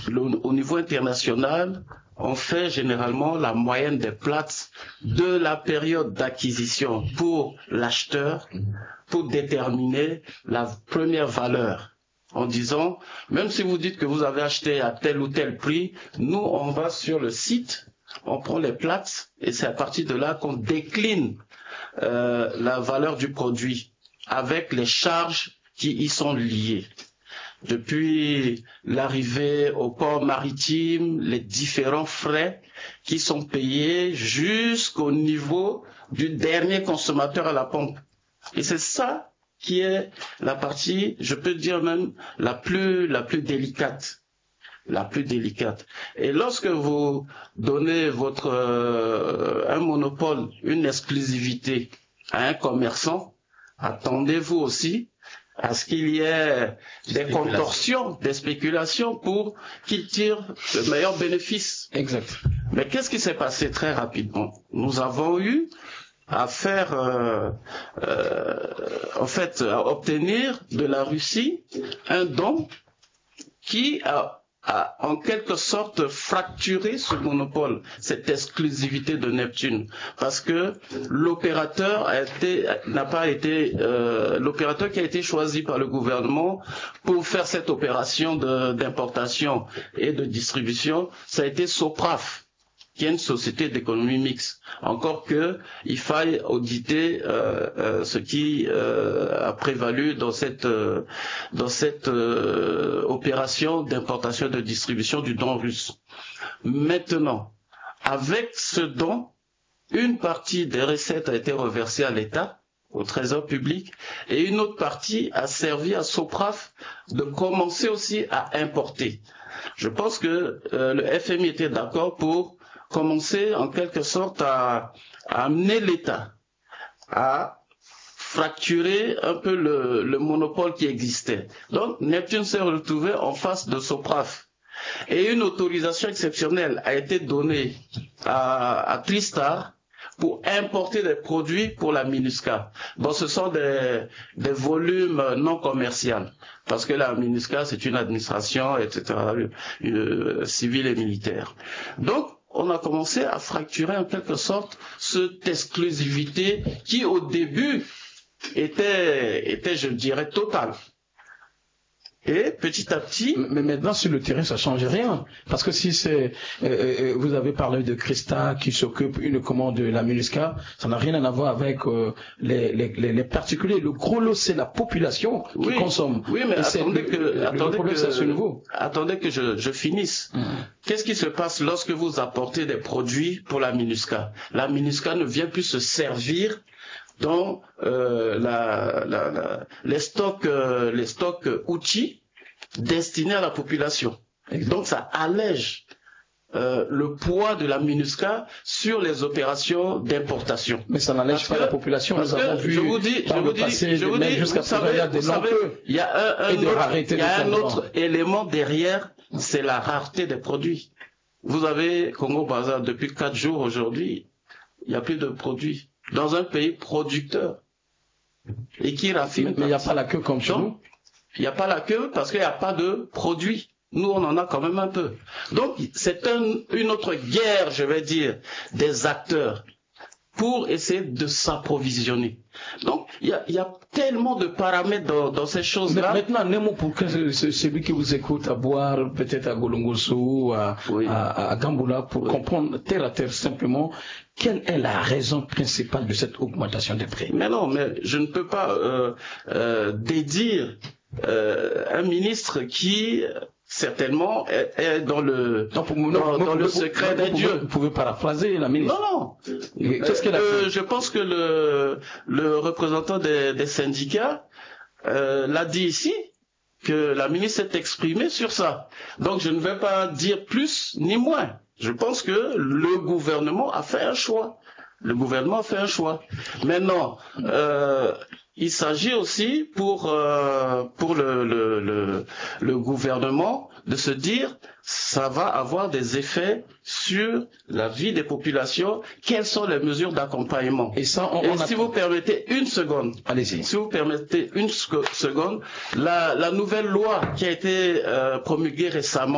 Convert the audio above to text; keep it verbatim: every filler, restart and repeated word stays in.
le, au niveau international, on fait généralement la moyenne des plates de la période d'acquisition pour l'acheteur pour déterminer la première valeur. En disant, même si vous dites que vous avez acheté à tel ou tel prix, nous, on va sur le site, on prend les plates et c'est à partir de là qu'on décline euh, la valeur du produit avec les charges qui y sont liées. Depuis l'arrivée au port maritime, les différents frais qui sont payés jusqu'au niveau du dernier consommateur à la pompe. Et c'est ça qui est la partie, je peux dire même, la plus, la plus délicate. La plus délicate. Et lorsque vous donnez votre, euh, un monopole, une exclusivité à un commerçant, attendez-vous aussi à ce qu'il y ait des contorsions, des spéculations pour qu'il tire le meilleur bénéfice. Exact. Mais qu'est-ce qui s'est passé très rapidement? Nous avons eu à faire, euh, euh, en fait, à obtenir de la Russie un don qui a, a en quelque sorte fracturé ce monopole, cette exclusivité de Neptune, parce que l'opérateur a été, n'a pas été, euh, l'opérateur qui a été choisi par le gouvernement pour faire cette opération de, d'importation et de distribution, ça a été Sopraf, qui est une société d'économie mixte. Encore que il faille auditer euh, euh, ce qui euh, a prévalu dans cette euh, dans cette euh, opération d'importation et de distribution du don russe. Maintenant, avec ce don, une partie des recettes a été reversée à l'État, au Trésor public, et une autre partie a servi à Sopraf de commencer aussi à importer. Je pense que euh, le F M I était d'accord pour commencer en quelque sorte à, à amener l'État à fracturer un peu le, le monopole qui existait. Donc Neptune s'est retrouvé en face de Sopraf. Et une autorisation exceptionnelle a été donnée à, à Tristar pour importer des produits pour la MINUSCA. Bon, ce sont des, des volumes non commerciaux, parce que la MINUSCA, c'est une administration, et cetera, euh, civile et militaire. Donc, on a commencé à fracturer en quelque sorte cette exclusivité qui, au début, était, était, je dirais, totale. Et petit à petit... Mais maintenant, sur le terrain, ça ne change rien. Parce que si c'est... Euh, euh, vous avez parlé de Christa qui s'occupe uniquement de la MINUSCA, ça n'a rien à voir avec euh, les, les, les particuliers. Le gros lot, c'est la population qui oui, consomme. Oui, mais attendez que, le, attendez, le que, à ce niveau. attendez que je, je finisse. Mmh. Qu'est-ce qui se passe lorsque vous apportez des produits pour la MINUSCA? La MINUSCA ne vient plus se servir dans euh, la, la, la, les stocks, euh, les stocks outils destinés à la population. Et donc ça allège euh, le poids de la MINUSCA sur les opérations d'importation. Mais ça n'allège pas que, la population. Nous avons vu je vous dis, je vous dis, je vous dis, jusqu'à vous savez, vous savez, il y a un, un autre, il y a un autre élément derrière, c'est la rareté des produits. Vous avez Congo-Brazzaville depuis quatre jours aujourd'hui, il n'y a plus de produits. Dans un pays producteur et qui raffine. Mais il n'y a pas la queue comme chez nous. Il n'y a pas la queue parce qu'il n'y a pas de produits. Nous, on en a quand même un peu. Donc, c'est un, une autre guerre, je vais dire, des acteurs pour essayer de s'approvisionner. Donc, il y a, y a tellement de paramètres dans, dans ces choses-là. Mais maintenant, Nemo, pour que celui qui vous écoute à boire, peut-être à Golongoso, à, oui. à, à Gamboula, pour oui. comprendre terre à terre simplement, quelle est la raison principale de cette augmentation des prix? Mais non, mais je ne peux pas euh, euh, dédire euh, un ministre qui certainement est, est dans le non, pour, dans, non, dans vous, le vous, secret vous, des vous, dieux. Vous pouvez paraphraser la ministre. Non, non. Qu'est-ce qu'elle a euh, fait? Je pense que le le représentant des, des syndicats euh, l'a dit ici, que la ministre s'est exprimée sur ça. Donc je ne vais pas dire plus ni moins. Je pense que le gouvernement a fait un choix. Le gouvernement a fait un choix. Maintenant, euh, il s'agit aussi pour euh, pour le, le le le gouvernement de se dire ça va avoir des effets sur la vie des populations. Quelles sont les mesures d'accompagnement? Et ça, on, Et on si attend. vous permettez une seconde, allez-y. Si vous permettez une seconde, la la nouvelle loi qui a été euh, promulguée récemment.